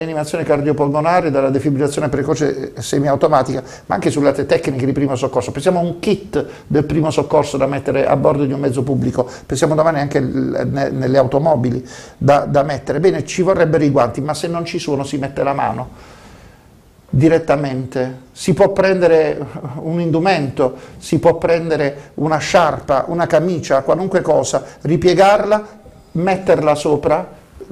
Rianimazione cardiopolmonare, dalla defibrillazione precoce semiautomatica, ma anche sulle altre tecniche di primo soccorso. Pensiamo a un kit del primo soccorso da mettere a bordo di un mezzo pubblico, pensiamo domani anche nelle automobili da mettere. Bene, ci vorrebbero i guanti, ma se non ci sono si mette la mano direttamente. Si può prendere un indumento, si può prendere una sciarpa, una camicia, qualunque cosa, ripiegarla, metterla sopra